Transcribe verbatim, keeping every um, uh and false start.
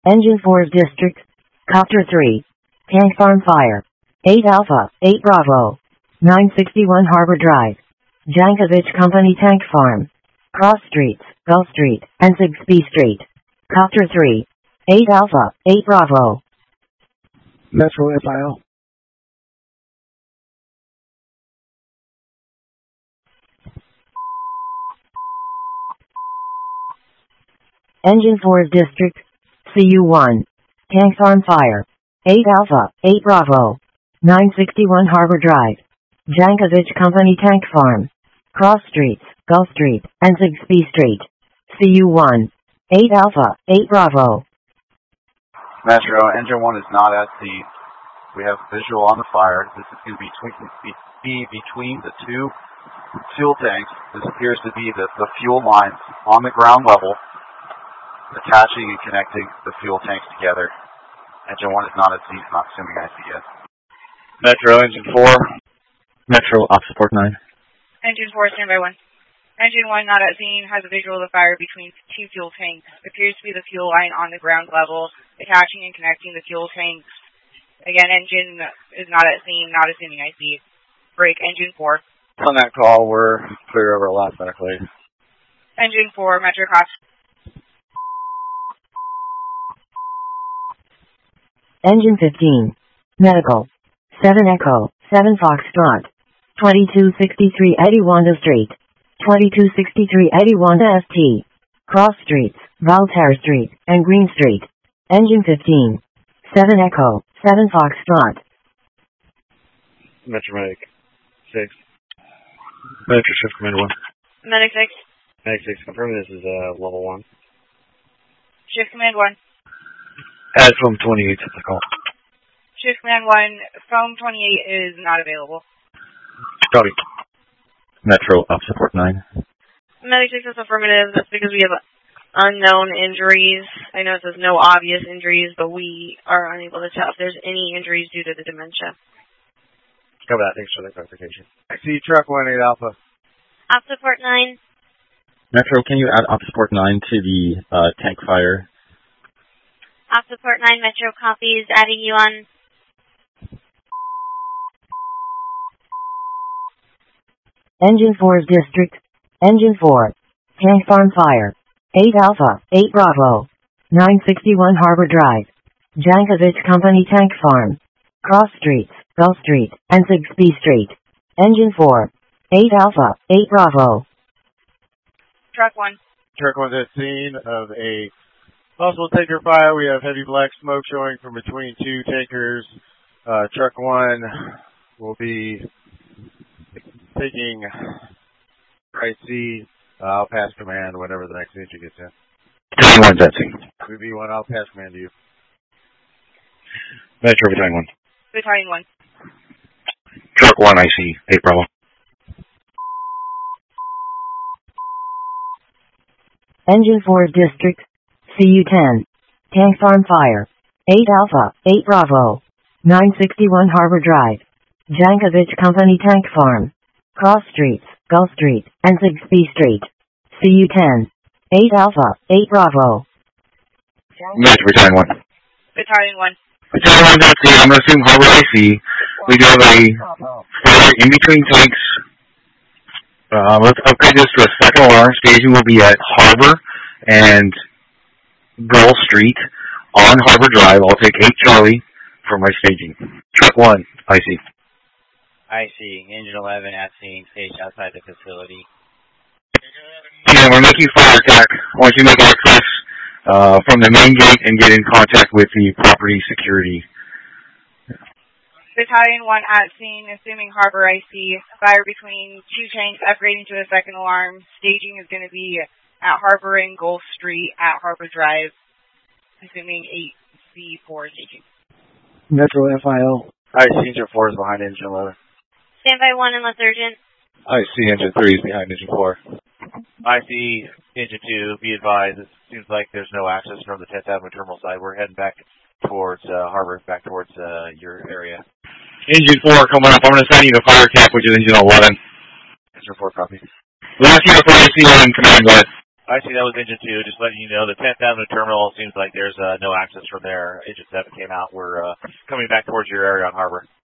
Engine four District, Copter three, Tank Farm Fire, eight Alpha, eight Bravo, nine sixty-one Harbor Drive, Jankovic Company Tank Farm, Cross Streets, Gulf Street, and Sigsbee Street. Copter three, eight Alpha, eight Bravo. Metro F I L. Engine four District, C U one, Tank Farm Fire, eight Alpha, eight Bravo, nine sixty-one Harbor Drive, Jankovic Company Tank Farm, Cross Streets, Gulf Street, and Sigsbee Street. C U one, eight Alpha, eight Bravo. Metro, Engine one is not at sea. We have visual on the fire. This is going to be between, be between the two fuel tanks. This appears to be the, the fuel lines on the ground level, attaching and connecting the fuel tanks together. Engine one is not at sea, not assuming I C yet. Metro, Engine four. Metro, op support nine. Engine four, standby one. Engine one, not at scene, has a visual of the fire between two fuel tanks. Appears to be the fuel line on the ground level, attaching and connecting the fuel tanks. Again, engine is not at scene, not assuming I C. Break, Engine four. On that call, we're clear over last medical aid. Engine four, Metro Cops. Engine fifteen, Medical, seven Echo, seven Foxtrot, twenty-two sixty-three Eddie Wanda Street, twenty-two sixty-three Eddie Wanda S T, Cross Streets, Voltaire Street, and Green Street. Engine fifteen, seven Echo, seven Foxtrot. Metro Medic six. Metro Shift Command one. Medic six. Medic six, confirm this is uh, level one. Shift Command one. Add foam twenty-eight to the call. Shift Command one, foam twenty-eight is not available. Copy. Metro, up support nine. Medic six is affirmative. That's because we have unknown injuries. I know it says no obvious injuries, but we are unable to tell if there's any injuries due to the dementia. Cover that. Thanks for the clarification. I see truck one, eight Alpha. Op support nine. Metro, can you add op support nine to the uh, tank fire? Op support nine, Metro copies, adding you on. Engine four District, Engine four, Tank Farm Fire, eight Alpha, eight Bravo, nine sixty-one Harbor Drive, Jankovic Company Tank Farm, Cross Streets, Gulf Street, and Sigsbee Street. Engine four, eight Alpha, eight Bravo. Truck one. Truck one's at scene of a possible tanker fire. We have heavy black smoke showing from between two tankers. Uh, truck one will be taking right C. Uh, I'll pass command whenever the next entry gets in. Battalion one's at scene. V B one, I'll pass command to you. Metro, Battalion one. Battalion one. Truck one, I C, eight Bravo. Engine four District, C U ten, Tank Farm Fire, eight Alpha, eight Bravo, nine sixty-one Harbor Drive, Jankovic Company Tank Farm, Cross Streets, Gulf Street, and Sigsbee Street. C U ten, eight Alpha, eight Bravo. Metro, Battalion one. Battalion one. Battalion one's at scene. I'm going to assume Harbor I C. We do have a fire in between tanks. Uh, let's upgrade this to a second alarm. Staging will be at Harbor and Gulf Street on Harbor Drive. I'll take eight Charlie for my staging. Truck one, I C. I C. Engine eleven at scene, staged outside the facility. Yeah, we're making fire attack. Once you make access uh, from the main gate and get in contact with the property security. Battalion one at scene, assuming Harbor I C. Fire between two tanks, upgrading to a second alarm. Staging is going to be at Harbor and Gulf Street at Harbor Drive, assuming eight C four staging. Metro F I L. I C engine four is behind engine eleven. Standby one unless urgent. I C engine three is behind engine four. I C Engine two, be advised, it seems like there's no access from the tenth Avenue terminal side. We're heading back towards uh, Harbor, back towards uh, your area. Engine four coming up. I'm going to send you the fire attack, which is engine eleven. Engine four, copy. Last unit for I C on command, guys. I see, that was engine two. Just letting you know, the tenth Avenue terminal seems like there's uh, no access from there. Engine seven came out. We're uh, coming back towards your area on Harbor.